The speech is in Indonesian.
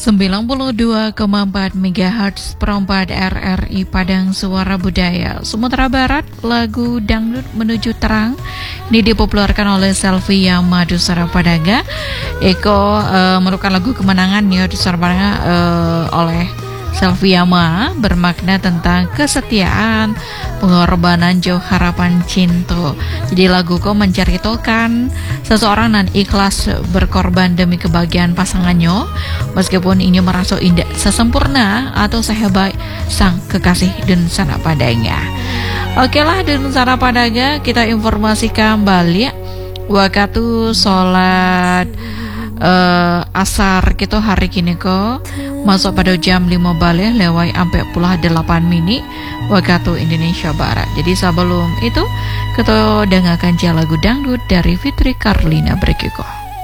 92,4 MHz perempat RRI Padang Suara Budaya Sumatera Barat. Lagu Dangdut Menuju Terang ini dipopulerkan oleh Selvi Madu Sarapadaga. Eko merupakan lagu kemenangan ya di Sarapadaga oleh Selvi Yama, bermakna tentang kesetiaan, pengorbanan, jauh harapan cinta. Jadi lagu ko menceritakan seseorang nan ikhlas berkorban demi kebahagiaan pasangannya, meskipun ini merasa indah sesempurna atau sehebat sang kekasih dan sana padanya. Oke lah, dan sana padanya kita informasikan balik waktu sholat asar kita hari kini ko masuk pada jam 5 balik lewat sampai puluh 8 menit waktu Indonesia Barat. Jadi sebelum itu kita dengarkan lagu dangdut dari Fitri Karlina berikut.